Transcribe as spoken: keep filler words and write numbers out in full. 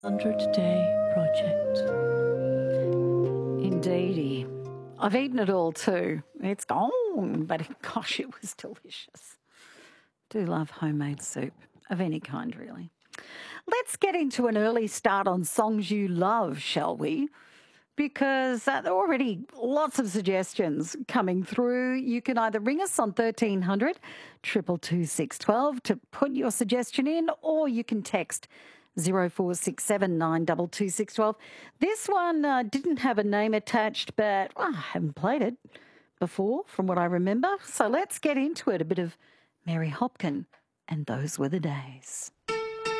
Hundred Day Project. Indeedy. I've eaten it all too. It's gone, but gosh, it was delicious. Do love homemade soup of any kind, really. Let's get into an early start on songs you love, shall we? Because uh, there are already lots of suggestions coming through. You can either ring us on thirteen hundred, two two two, six one two to put your suggestion in, or you can text zero four six seven nine two two six one two. This one uh, didn't have a name attached, but well, I haven't played it before from what I remember. So let's get into it. A bit of Mary Hopkin, and those were the days.